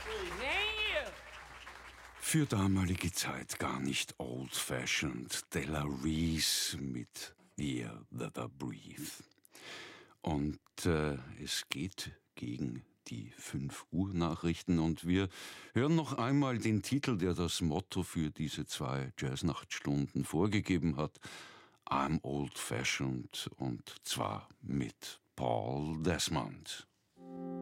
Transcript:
Für damalige Zeit gar nicht old-fashioned. Della Reese mit The Air That I Breathe. Und es geht gegen die 5 Uhr Nachrichten und wir hören noch einmal den Titel, der das Motto für diese 2 Jazznachtstunden vorgegeben hat. I'm Old-Fashioned, und zwar mit Paul Desmond.